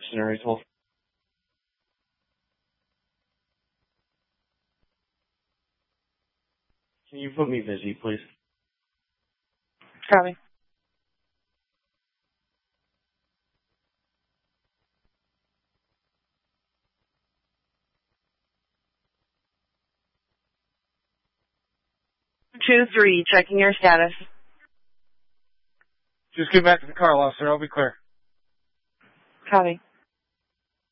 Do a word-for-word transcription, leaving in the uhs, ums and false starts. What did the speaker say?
Scenario twelve. Can you put me busy, please? Copy. Two, three, checking your status. Just get back to the car, officer. I'll be clear. Copy.